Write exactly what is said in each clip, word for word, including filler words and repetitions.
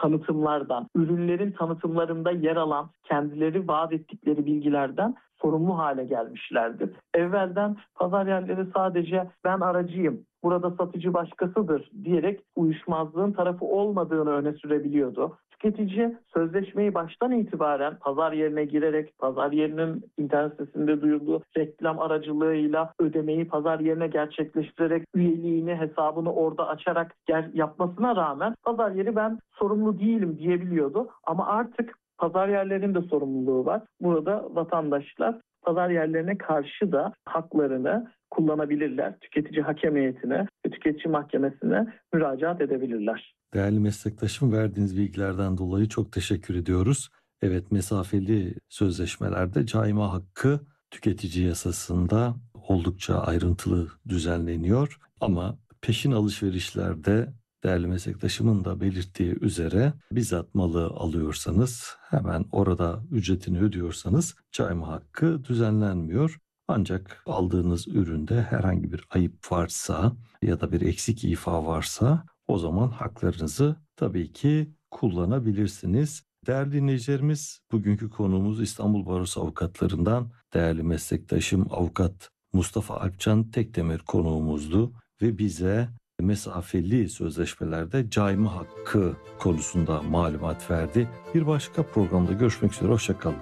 tanıtımlardan, ürünlerin tanıtımlarında yer alan kendileri vaat ettikleri bilgilerden sorumlu hale gelmişlerdir. Evvelden pazar yerleri sadece ben aracıyım, burada satıcı başkasıdır diyerek uyuşmazlığın tarafı olmadığını öne sürebiliyordu. Tüketici sözleşmeyi baştan itibaren pazar yerine girerek, pazar yerinin internet sitesinde duyurduğu reklam aracılığıyla ödemeyi pazar yerine gerçekleştirerek, üyeliğini, hesabını orada açarak ger- yapmasına rağmen pazar yeri ben sorumlu değilim diyebiliyordu. Ama artık pazar yerlerinin de sorumluluğu var. Burada vatandaşlar pazar yerlerine karşı da haklarını kullanabilirler. Tüketici hakem heyetine ve tüketici mahkemesine müracaat edebilirler. Değerli meslektaşım, verdiğiniz bilgilerden dolayı çok teşekkür ediyoruz. Evet, mesafeli sözleşmelerde caima hakkı tüketici yasasında oldukça ayrıntılı düzenleniyor. Ama peşin alışverişlerde değerli meslektaşımın da belirttiği üzere bizzat malı alıyorsanız, hemen orada ücretini ödüyorsanız caima hakkı düzenlenmiyor. Ancak aldığınız üründe herhangi bir ayıp varsa ya da bir eksik ifa varsa o zaman haklarınızı tabii ki kullanabilirsiniz. Değerli dinleyicilerimiz, bugünkü konuğumuz İstanbul Barosu Avukatlarından değerli meslektaşım Avukat Mustafa Alpcan Tekdemir konuğumuzdu ve bize mesafeli sözleşmelerde caima hakkı konusunda malumat verdi. Bir başka programda görüşmek üzere, hoşça kalın.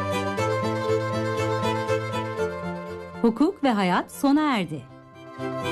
Hukuk ve hayat sona erdi.